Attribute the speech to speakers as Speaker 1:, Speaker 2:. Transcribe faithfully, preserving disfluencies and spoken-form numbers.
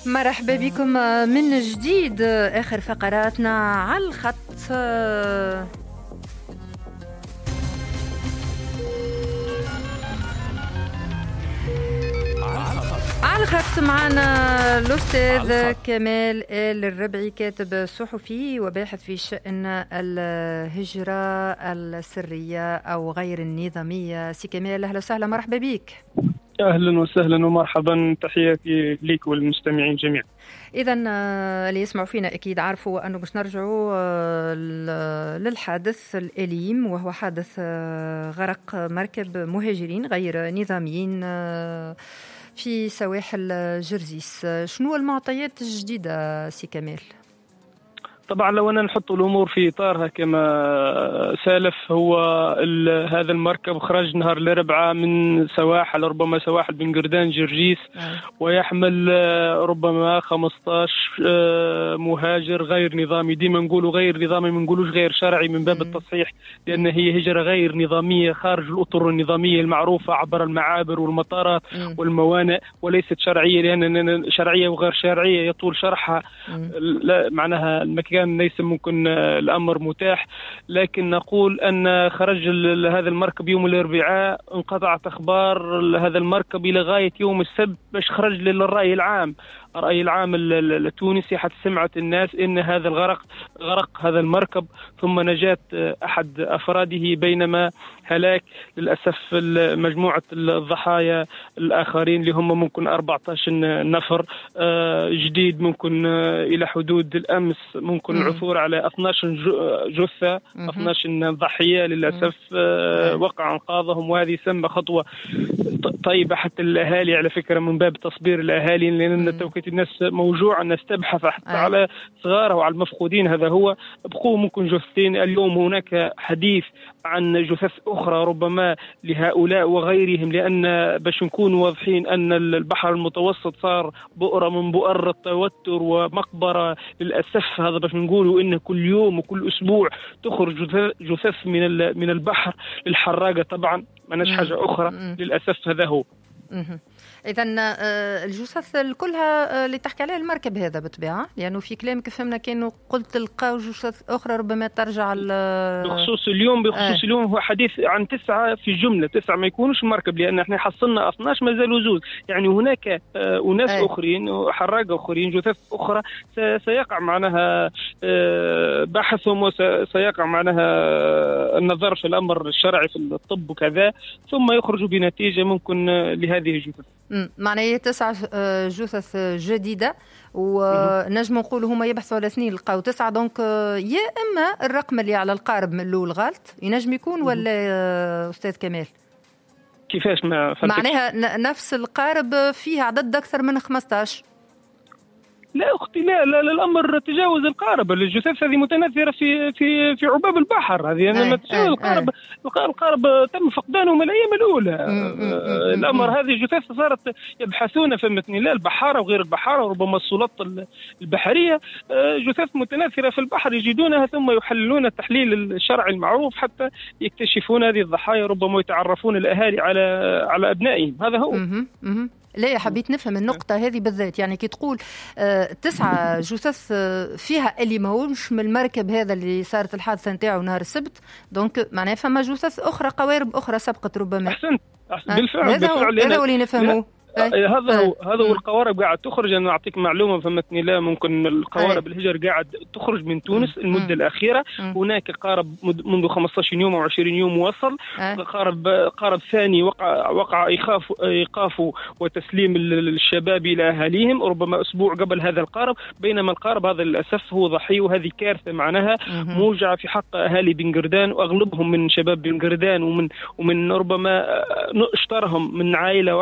Speaker 1: مرحبا بكم من جديد. آخر فقراتنا على الخط. على الخط معنا الأستاذ كمال آل الربعي، كاتب صحفي وباحث في شأن الهجرة السرية أو غير النظامية. سي كمال، أهلا وسهلا، مرحبا بك.
Speaker 2: أهلا وسهلا ومرحبا، تحياتي ليك والمستمعين جميعا.
Speaker 1: إذا اللي يسمعوا فينا أكيد عارفوا أنه باش نرجعوا للحادث الأليم، وهو حادث غرق مركب مهاجرين غير نظاميين في سواحل جرزيس. شنو المعطيات الجديدة سي كمال؟
Speaker 2: طبعا لو أنا نحط الأمور في إطارها كما سالف، هو هذا المركب خرج نهار الأربعاء من سواحل، ربما سواحل بن قردان جرجيس، ويحمل ربما خمسة عشر مهاجر غير نظامي. ديما نقولوا غير نظامي، ما نقولوش غير شرعي من باب التصحيح، لأن هي هجرة غير نظامية خارج الأطر النظامية المعروفة عبر المعابر والمطارات والموانئ، وليست شرعية، لأن شرعية وغير شرعية يطول شرحها. معناها المكان كان ليس ممكن الأمر متاح، لكن نقول أن خرج هذا المركب يوم الأربعاء، انقطعت أخبار هذا المركب إلى غاية يوم السبت باش خرج للرأي العام. الرأي العام التونسي حتى سمعت الناس إن هذا الغرق غرق هذا المركب، ثم نجاة أحد أفراده، بينما هلاك للأسف مجموعة الضحايا الآخرين اللي هم ممكن أربعة عشر نفر جديد، ممكن إلى حدود الأمس ممكن العثور على اثني عشر جثة، اثني عشر ضحية للأسف وقع أنقاذهم. وهذه سمى خطوة طيبة حتى الأهالي، على فكرة، من باب تصبير الأهالي، لأن توقيت الناس موجوع، الناس تبحث حتى آه. على صغارها وعلى المفقودين. هذا هو، بقوا ممكن جثتين. اليوم هناك حديث عن جثث أخرى ربما لهؤلاء وغيرهم، لأن باش نكون واضحين أن البحر المتوسط صار بؤرة من بؤر التوتر ومقبرة للأسف. هذا باش نقولوا إن كل يوم وكل أسبوع تخرج جثث من من البحر للحراقة. طبعا ما نش حاجة أخرى للأسف. هذا هو.
Speaker 1: إذا الجثث كلها اللي تحكي عليها المركب هذا بالطبيعة، لأنه يعني في كلامك فهمنا كأنه قلت لقاو جثث أخرى ربما ترجع
Speaker 2: بخصوص اليوم. بخصوص آه. اليوم هو حديث عن تسعة في جملة، تسعة ما يكونوش مركب، لأن احنا حصلنا اثني عشر ما زالوا زوز، يعني هناك آه أناس آه. آخرين وحراقة آخرين، جثث أخرى سيقع معناها آه بحثهم، وسيقع معناها النظر في الأمر الشرعي في الطب وكذا، ثم يخرجوا بنتيجة ممكن لهذه الجثث.
Speaker 1: معناها تسعة جثث جديدة، ونجم نقول هما يبحثوا على اثنين لقاو تسعة، دونك يا إما الرقم اللي على القارب من الأول غلط ينجم يكون، ولا أستاذ كمال
Speaker 2: كيفاش ما فهمتش؟
Speaker 1: معناها نفس القارب فيها عدد أكثر من خمسة عشر.
Speaker 2: لا أختي، لا, لا, لا الأمر تجاوز القارب. الجثث هذه متناثرة في في في عباب البحر، هذه يعني ما تجاوز القارب. القارب تم فقدانه من الأيام الأولى. الأمر هذه الجثث صارت يبحثون فهمتني، لا البحارة وغير البحارة وربما السلطات البحرية، جثث متناثرة في البحر يجدونها ثم يحللون التحليل الشرعي المعروف حتى يكتشفون هذه الضحايا، ربما يتعرفون الأهالي على على أبنائهم. هذا هو.
Speaker 1: لا، حبيت نفهم النقطة هذه بالذات، يعني كي تقول آه تسعة جثث آه فيها اللي ماهوش من المركب هذا اللي صارت الحادثة نتاعو نهار السبت، دونك معناها فما جثث أخرى، قوارب أخرى سبقت ربما.
Speaker 2: أحسنت, أحسنت. بالفعل بالفعل
Speaker 1: هذا هو اللي نفهمه.
Speaker 2: هذا هو هذا هو القوارب قاعد تخرج. أنا أعطيك معلومة فهمتني، لا ممكن القوارب الهجر قاعد تخرج من تونس المدة الأخيرة. هناك قارب منذ خمسة عشر يوم أو عشرين يوم وصل. قارب قارب ثاني وقع وقع إيقاف إيقافه وتسليم الشباب إلى أهاليهم ربما أسبوع قبل هذا القارب، بينما القارب هذا للأسف هو ضحية، وهذه كارثة معناها موجعة في حق أهالي بن قردان، وأغلبهم من شباب بن قردان، ومن ومن ربما اشترهم من عائلة